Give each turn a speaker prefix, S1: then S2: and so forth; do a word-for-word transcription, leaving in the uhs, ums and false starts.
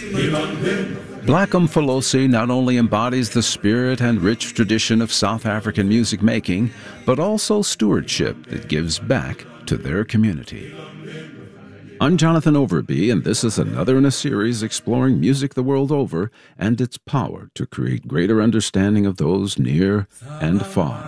S1: Black Umfolosi not only embodies the spirit and rich tradition of South African music making, but also stewardship that gives back to their community. I'm Jonathan Overby, and this is another in a series exploring music the world over and its power to create greater understanding of those near and far.